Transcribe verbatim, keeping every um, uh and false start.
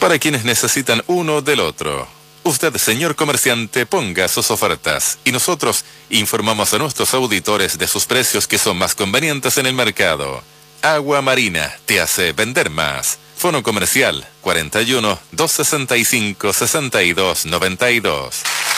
para quienes necesitan uno del otro. Usted, señor comerciante, ponga sus ofertas y nosotros informamos a nuestros auditores de sus precios que son más convenientes en el mercado. Agua Marina te hace vender más. Fono comercial cuarenta y uno, doscientos sesenta y cinco, sesenta y dos noventa y dos.